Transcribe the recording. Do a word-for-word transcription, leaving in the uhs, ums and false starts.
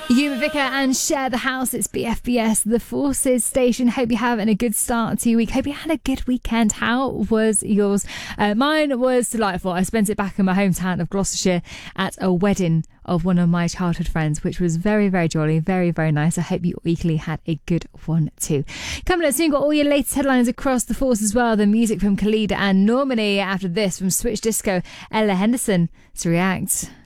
Yuma Vicker and Share the House. It's B F B S, the Forces station. Hope you're having a good start to your week. Hope you had a good weekend. How was yours? Uh, mine was delightful. I spent it back in my hometown of Gloucestershire at a wedding of one of my childhood friends, which was very, very jolly, very, very nice. I hope you equally had a good one too. Coming up soon, got all your latest headlines across the force as well. The music from Khalid and Normani. After this, from Switch Disco, Ella Henderson to React.